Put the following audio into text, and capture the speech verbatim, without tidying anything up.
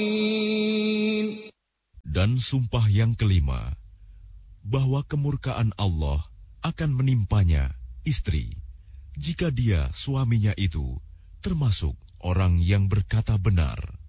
Dan sumpah yang kelima, bahwa kemurkaan Allah akan menimpanya istri, jika dia suaminya itu termasuk orang yang berkata benar.